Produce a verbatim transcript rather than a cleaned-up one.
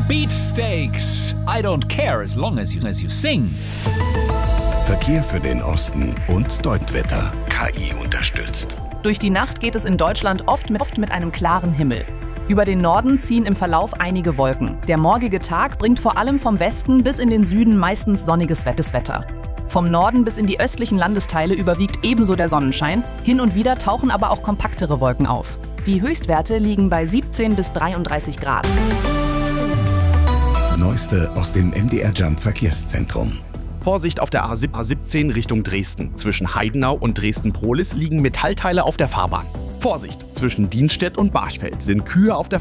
Beefsteaks. I don't care as long as you, as you sing. Verkehr für den Osten und Deutwetter. K I unterstützt. Durch die Nacht geht es in Deutschland oft mit, oft mit einem klaren Himmel. Über den Norden ziehen im Verlauf einige Wolken. Der morgige Tag bringt vor allem vom Westen bis in den Süden meistens sonniges Wetter. Vom Norden bis in die östlichen Landesteile überwiegt ebenso der Sonnenschein. Hin und wieder tauchen aber auch kompaktere Wolken auf. Die Höchstwerte liegen bei siebzehn bis dreiunddreißig Grad. Neueste aus dem M D R Jump Verkehrszentrum. Vorsicht auf der A siebzehn Richtung Dresden. Zwischen Heidenau und Dresden-Prohlis liegen Metallteile auf der Fahrbahn. Vorsicht! Zwischen Dienstedt und Barchfeld sind Kühe auf der